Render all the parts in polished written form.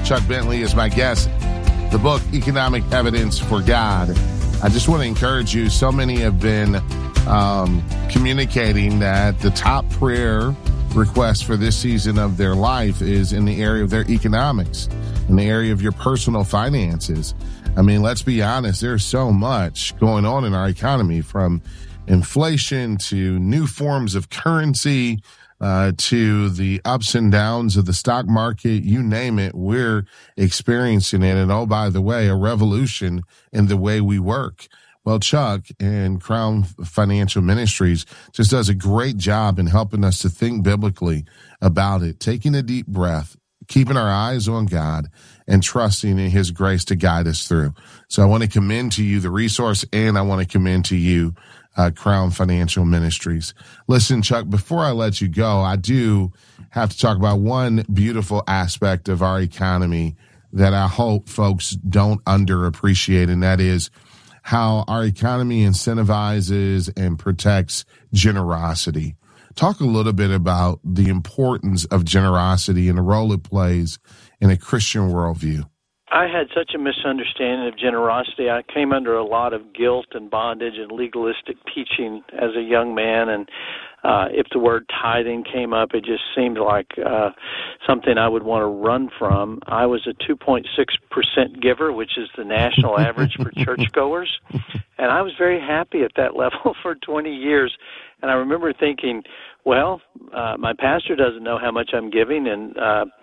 Chuck Bentley is my guest. The book, Economic Evidence for God. I just want to encourage you. So many have been communicating that the top prayer request for this season of their life is in the area of their economics, in the area of your personal finances. I mean, let's be honest, there's so much going on in our economy, from inflation to new forms of currency, to the ups and downs of the stock market, you name it, we're experiencing it. And oh, by the way, a revolution in the way we work. Well, Chuck and Crown Financial Ministries just does a great job in helping us to think biblically about it, taking a deep breath, keeping our eyes on God, and trusting in His grace to guide us through. So I want to commend to you the resource, and I want to commend to you Crown Financial Ministries. Listen, Chuck, before I let you go, I do have to talk about one beautiful aspect of our economy that I hope folks don't underappreciate, and that is how our economy incentivizes and protects generosity. Talk a little bit about the importance of generosity and the role it plays in a Christian worldview. I had such a misunderstanding of generosity. I came under a lot of guilt and bondage and legalistic teaching as a young man, and if the word tithing came up, it just seemed like something I would want to run from. I was a 2.6% giver, which is the national average for churchgoers, and I was very happy at that level for 20 years. And I remember thinking, well, my pastor doesn't know how much I'm giving, and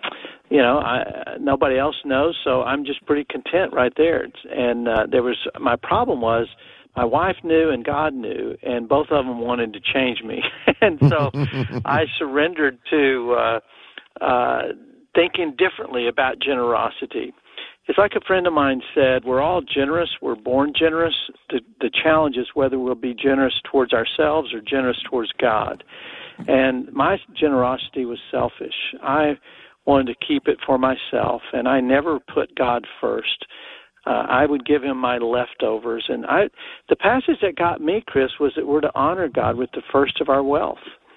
nobody else knows, so I'm just pretty content right there. And my problem was my wife knew and God knew, and both of them wanted to change me. And so I surrendered to thinking differently about generosity. It's like a friend of mine said, we're all generous, we're born generous. The challenge is whether we'll be generous towards ourselves or generous towards God. And my generosity was selfish. I wanted to keep it for myself, and I never put God first. I would give Him my leftovers. And the passage that got me, Chris, was that we're to honor God with the first of our wealth.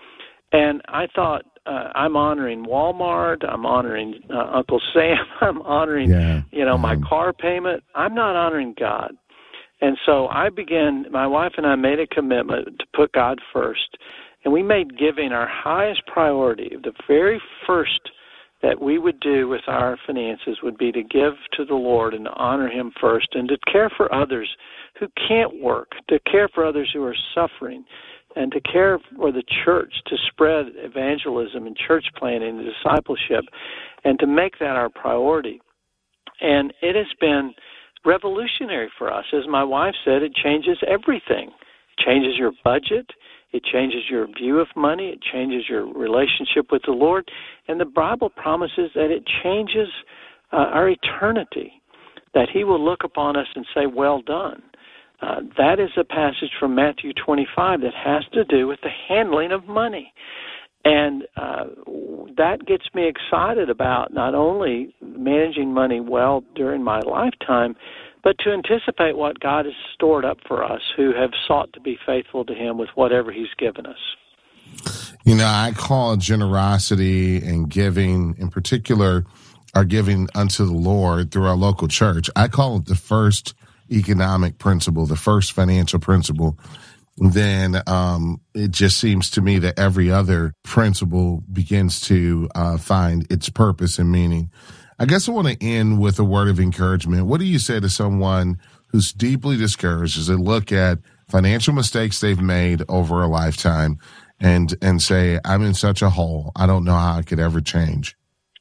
And I thought, I'm honoring Walmart, I'm honoring Uncle Sam, I'm honoring, my car payment. I'm not honoring God. And so my wife and I made a commitment to put God first. And we made giving our highest priority. The very first that we would do with our finances would be to give to the Lord and to honor Him first, and to care for others who can't work, to care for others who are suffering, and to care for the church, to spread evangelism and church planting and discipleship, and to make that our priority. And it has been revolutionary for us. As my wife said, it changes everything. It changes your budget. It changes your view of money. It changes your relationship with the Lord. And the Bible promises that it changes our eternity, that He will look upon us and say, well done. That is a passage from Matthew 25 that has to do with the handling of money. And that gets me excited about not only managing money well during my lifetime, but to anticipate what God has stored up for us who have sought to be faithful to Him with whatever He's given us. I call generosity and giving, in particular, our giving unto the Lord through our local church. I call it the first economic principle, the first financial principle. Then it just seems to me that every other principle begins to find its purpose and meaning. I guess I want to end with a word of encouragement. What do you say to someone who's deeply discouraged as they look at financial mistakes they've made over a lifetime and say, I'm in such a hole, I don't know how I could ever change?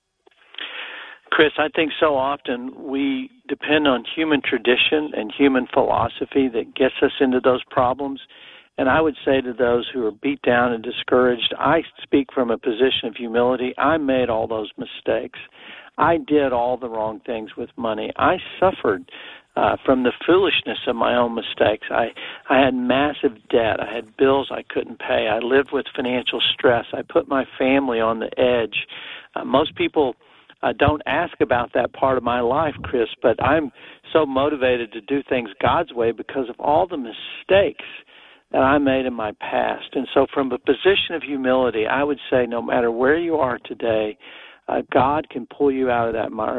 Chris, I think so often we depend on human tradition and human philosophy that gets us into those problems. And I would say to those who are beat down and discouraged, I speak from a position of humility. I made all those mistakes. I did all the wrong things with money. I suffered from the foolishness of my own mistakes. I had massive debt. I had bills I couldn't pay. I lived with financial stress. I put my family on the edge. Most people don't ask about that part of my life, Chris, but I'm so motivated to do things God's way because of all the mistakes that I made in my past. And so from a position of humility, I would say no matter where you are today, God can pull you out of that miry